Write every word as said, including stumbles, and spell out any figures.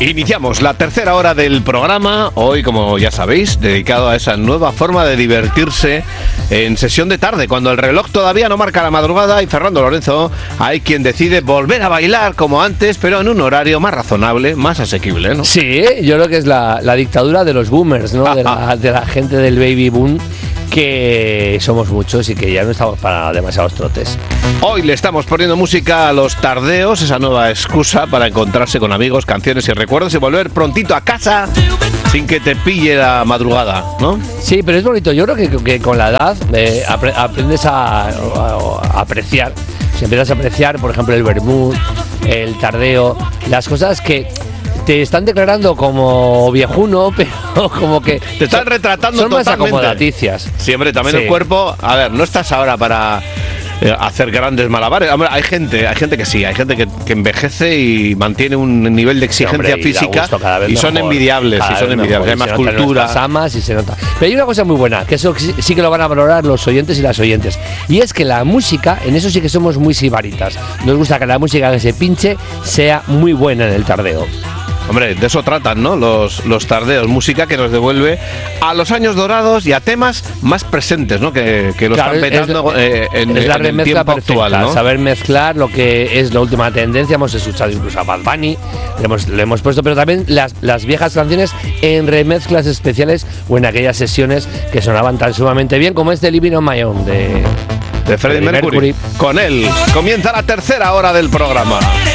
Iniciamos la tercera hora del programa, hoy, como ya sabéis, dedicado a esa nueva forma de divertirse en sesión de tarde, cuando el reloj todavía no marca la madrugada y Fernando Lorenzo, hay quien decide volver a bailar como antes, pero en un horario más razonable, más asequible, ¿no? Sí, yo creo que es la, la dictadura de los boomers, ¿no? De la, de la gente del baby boom, que somos muchos y que ya no estamos para demasiados trotes. Hoy le estamos poniendo música a los tardeos, esa nueva excusa para encontrarse con amigos, canciones y recuerdos y volver prontito a casa sin que te pille la madrugada, ¿no? Sí, pero es bonito. Yo creo que, que con la edad eh, apre- aprendes a, a, a apreciar. Si empiezas a apreciar, por ejemplo, el vermut, el tardeo, las cosas que te están declarando como viejuno, pero como que te están retratando son totalmente. Más acomodaticias. Sí, hombre, también sí. El cuerpo, a ver, no estás ahora para eh, hacer grandes malabares. Hombre, hay gente, hay gente que sí, hay gente que, que envejece y mantiene un nivel de exigencia sí, hombre, y física gusto, cada vez y mejor, son envidiables, y son envidiables, hay más cultura. Amas y se nota. Pero hay una cosa muy buena, que eso sí que lo van a valorar los oyentes y las oyentes, y es que la música, en eso sí que somos muy sibaritas. Nos gusta que la música que se pinche sea muy buena en el tardeo. Hombre, de eso tratan, ¿no? Los, los tardeos, música que nos devuelve a los años dorados y a temas más presentes, ¿no? Que, que lo claro, están petando es, eh, en, es la en el tiempo perfecta, actual, ¿no? Saber mezclar lo que es la última tendencia. Hemos escuchado incluso a Bad Bunny, le hemos, le hemos puesto, pero también las, las viejas canciones en remezclas especiales o en aquellas sesiones que sonaban tan sumamente bien como este Living on My Own de, de Freddie Mercury. Mercury. Con él comienza la tercera hora del programa.